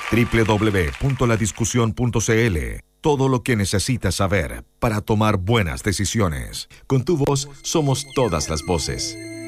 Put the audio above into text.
www.ladiscusión.cl. Todo lo que necesitas saber para tomar buenas decisiones. Con tu voz somos todas las voces.